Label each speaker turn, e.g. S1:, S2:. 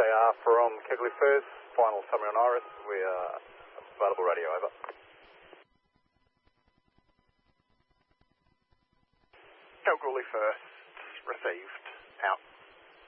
S1: SAR from Kegley First, final summary on Iris. We are available radio, over.
S2: Kalgoorlie First, received, out.